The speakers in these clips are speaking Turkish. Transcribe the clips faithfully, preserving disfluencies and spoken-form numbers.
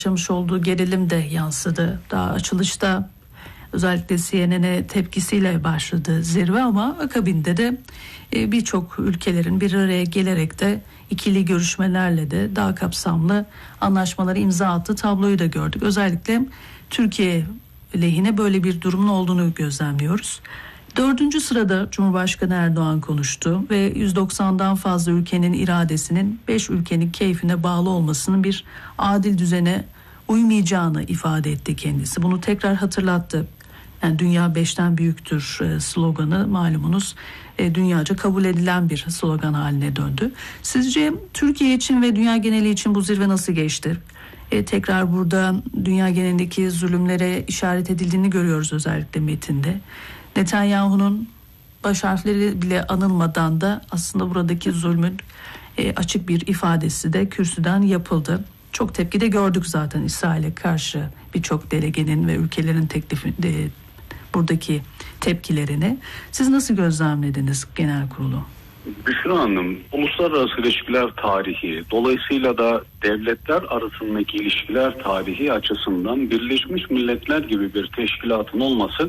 yaşamış olduğu gerilim de yansıdı. Daha açılışta özellikle C N N'e tepkisiyle başladı zirve ama akabinde de birçok ülkelerin bir araya gelerek de ikili görüşmelerle de daha kapsamlı anlaşmaları imza attığı tabloyu da gördük. Özellikle Türkiye lehine böyle bir durumun olduğunu gözlemliyoruz. Dördüncü sırada Cumhurbaşkanı Erdoğan konuştu ve yüz doksandan fazla ülkenin iradesinin beş ülkenin keyfine bağlı olmasının bir adil düzene uymayacağını ifade etti kendisi. Bunu tekrar hatırlattı. Yani dünya beşten büyüktür sloganı malumunuz dünyaca kabul edilen bir slogan haline döndü. Sizce Türkiye için ve dünya geneli için bu zirve nasıl geçti? E, tekrar burada dünya genelindeki zulümlere işaret edildiğini görüyoruz özellikle metinde. Netanyahu'nun baş harfleri bile anılmadan da aslında buradaki zulmün e, açık bir ifadesi de kürsüden yapıldı. Çok tepki de gördük zaten İsrail'e karşı birçok delegenin ve ülkelerin teklifi de, buradaki tepkilerini. Siz nasıl gözlemlediniz genel kurulu? Büşra Hanım, uluslararası ilişkiler tarihi, dolayısıyla da devletler arasındaki ilişkiler tarihi açısından Birleşmiş Milletler gibi bir teşkilatın olması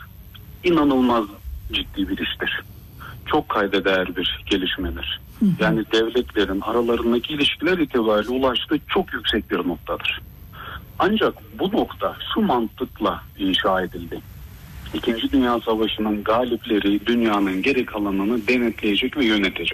inanılmaz ciddi bir iştir. Çok kayda değer bir gelişmedir. Hı hı. Yani devletlerin aralarındaki ilişkiler itibariyle ulaştığı çok yüksek bir noktadır. Ancak bu nokta şu mantıkla inşa edildi. İkinci Dünya Savaşı'nın galipleri dünyanın geri kalanını denetleyecek ve yönetecek.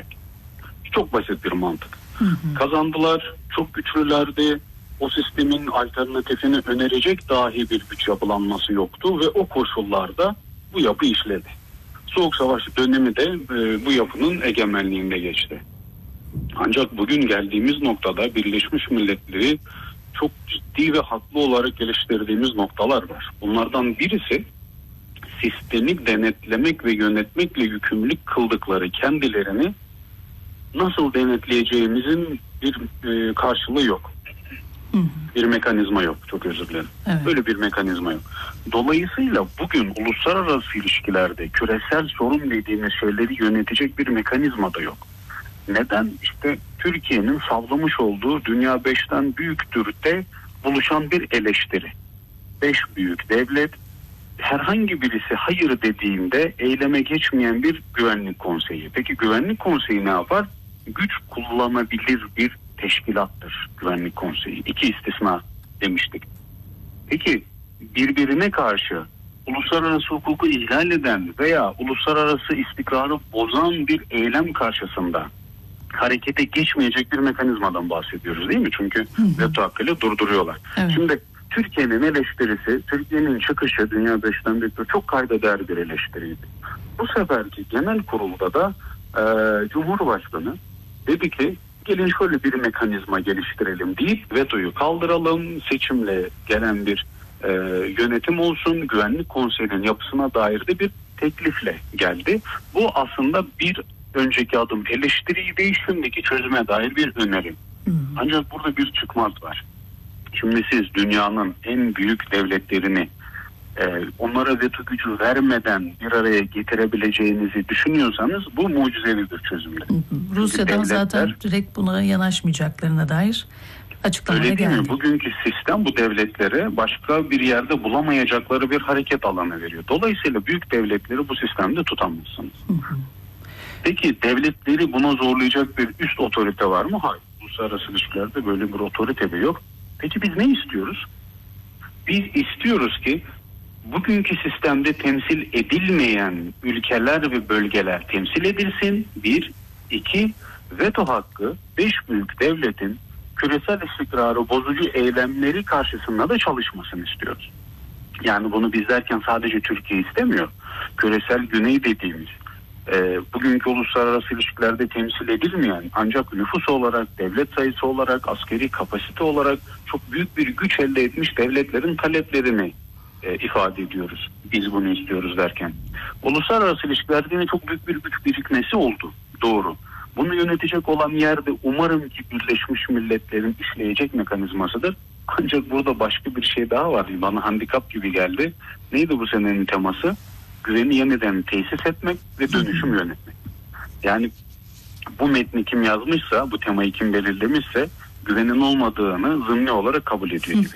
Çok basit bir mantık. Hı hı. Kazandılar, çok güçlülerdi. O sistemin alternatifini önerecek dahi bir güç yapılanması yoktu ve o koşullarda bu yapı işledi. Soğuk Savaş dönemi de e, bu yapının egemenliğinde geçti. Ancak bugün geldiğimiz noktada Birleşmiş Milletleri çok ciddi ve haklı olarak geliştirdiğimiz noktalar var. Bunlardan birisi sistemi denetlemek ve yönetmekle yükümlülük kıldıkları kendilerini nasıl denetleyeceğimizin bir e, karşılığı yok. Hı hı. Bir mekanizma yok. Çok özür dilerim. Evet. Böyle bir mekanizma yok. Dolayısıyla bugün uluslararası ilişkilerde küresel sorun dediğimiz şeyleri yönetecek bir mekanizma da yok. Neden? İşte Türkiye'nin sallamış olduğu dünya beşten büyüktür de buluşan bir eleştiri. Beş büyük devlet, herhangi birisi hayır dediğinde eyleme geçmeyen bir güvenlik konseyi. Peki güvenlik konseyi ne yapar? Güç kullanabilir bir teşkilattır güvenlik konseyi. İki istisna demiştik. Peki birbirine karşı uluslararası hukuku ihlal eden veya uluslararası istikrarı bozan bir eylem karşısında harekete geçmeyecek bir mekanizmadan bahsediyoruz değil mi? Çünkü veto hakkıyla durduruyorlar. Evet. Şimdi Türkiye'nin eleştirisi, Türkiye'nin çıkışı dünya beşten büyüktür çok kayda değer bir eleştiriydi. Bu seferki genel kurulda da e, Cumhurbaşkanı dedi ki gelin şöyle bir mekanizma geliştirelim deyip vetoyu kaldıralım, seçimle gelen bir e, yönetim olsun, güvenlik konseyinin yapısına dair de bir teklifle geldi. Bu aslında bir önceki adım eleştiriydi, şimdiki çözüme dair bir önerim. Hmm. Ancak burada bir çıkmaz var. Şimdi siz dünyanın en büyük devletlerini e, onlara veto gücü vermeden bir araya getirebileceğinizi düşünüyorsanız bu mucizevi bir çözümdür. Rusya'dan devletler, zaten direkt buna yanaşmayacaklarına dair açıklamaya geldi. Öyle değil mi? Bugünkü sistem bu devletlere başka bir yerde bulamayacakları bir hareket alanı veriyor. Dolayısıyla büyük devletleri bu sistemde tutamazsınız. Hı hı. Peki devletleri buna zorlayacak bir üst otorite var mı? Hayır. Uluslararası ilişkilerde böyle bir otorite de yok. Peki biz ne istiyoruz? Biz istiyoruz ki bugünkü sistemde temsil edilmeyen ülkeler ve bölgeler temsil edilsin. Bir, iki, veto hakkı beş büyük devletin küresel istikrarı bozucu eylemleri karşısında da çalışmasını istiyoruz. Yani bunu biz derken sadece Türkiye istemiyor. Küresel güney dediğimiz, e, bugünkü uluslararası ilişkilerde temsil edilmeyen ancak nüfus olarak, devlet sayısı olarak, askeri kapasite olarak çok büyük bir güç elde etmiş devletlerin taleplerini e, ifade ediyoruz. Biz bunu istiyoruz derken. Uluslararası ilişkilerde yine çok büyük bir güç birikmesi oldu. Doğru. Bunu yönetecek olan yerde umarım ki Birleşmiş Milletler'in işleyecek mekanizmasıdır. Ancak burada başka bir şey daha var. Bana handikap gibi geldi. Neydi bu senenin teması? Güveni yeniden tesis etmek ve dönüşüm yönetmek. Yani bu metni kim yazmışsa, bu temayı kim belirlemişse güvenin olmadığını zımni olarak kabul ediyor gibi.